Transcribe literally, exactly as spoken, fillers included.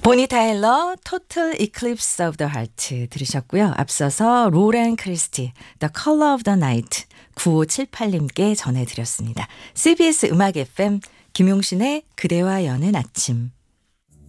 보니 타일러 Total Eclipse of the Heart 들으셨고요. 앞서서 로렌 크리스티 The Color of the Night 구오칠팔님께 전해드렸습니다. 씨비에스 음악 에프엠 김용신의 그대와 여는 아침.